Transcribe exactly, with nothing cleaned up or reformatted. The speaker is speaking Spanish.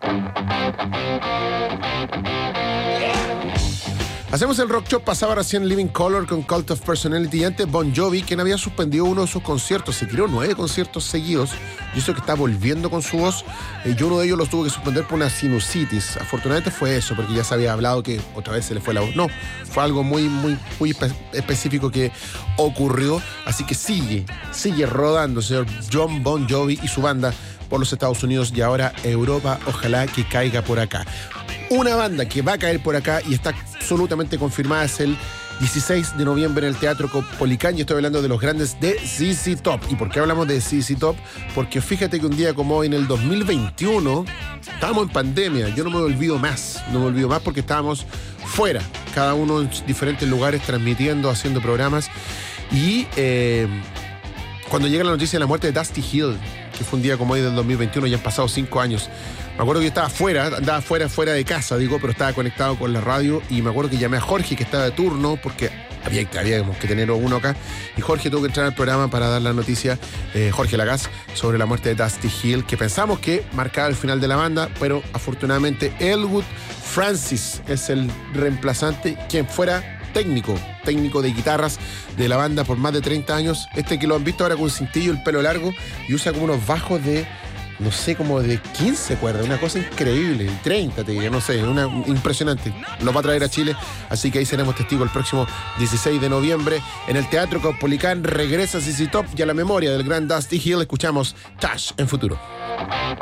Hacemos el Rock Shop. Pasaba recién Living Colour con Cult of Personality y antes Bon Jovi, quien había suspendido uno de sus conciertos. Se tiró nueve conciertos seguidos. Yo sé que está volviendo con su voz. Eh, yo uno de ellos los tuvo que suspender por una sinusitis. Afortunadamente fue eso, porque ya se había hablado que otra vez se le fue la voz. No, fue algo muy, muy, muy espe- específico que ocurrió. Así que sigue, sigue rodando el señor Jon Bon Jovi y su banda por los Estados Unidos y ahora Europa. Ojalá que caiga por acá. Una banda que va a caer por acá y está absolutamente confirmada es el dieciséis de noviembre en el Teatro Caupolicán. Y estoy hablando de los grandes de Z Z Top. ¿Y por qué hablamos de Z Z Top? Porque fíjate que un día como hoy, en el dos mil veintiuno, estábamos en pandemia. Yo no me olvido más, no me olvido más porque estábamos fuera, cada uno en diferentes lugares, transmitiendo, haciendo programas. Y eh, cuando llega la noticia de la muerte de Dusty Hill, que fue un día como hoy del dos mil veintiuno, ya han pasado cinco años. Me acuerdo que yo estaba fuera, andaba fuera, fuera de casa, digo, pero estaba conectado con la radio y me acuerdo que llamé a Jorge, que estaba de turno, porque había, habíamos que tener uno acá, y Jorge tuvo que entrar al programa para dar la noticia, eh, Jorge Lagaz, sobre la muerte de Dusty Hill, que pensamos que marcaba el final de la banda, pero afortunadamente Elwood Francis es el reemplazante, quien fuera técnico, técnico de guitarras de la banda por más de treinta años. Este que lo han visto ahora con un cintillo, el pelo largo, y usa como unos bajos de, no sé, como de quince cuerdas, una cosa increíble, treinta te diría, no sé, una impresionante. Lo va a traer a Chile, así que ahí seremos testigos el próximo dieciséis de noviembre en el Teatro Caupolicán. Regresa Z Z Top y a la memoria del gran Dusty Hill escuchamos Tash en Futuro.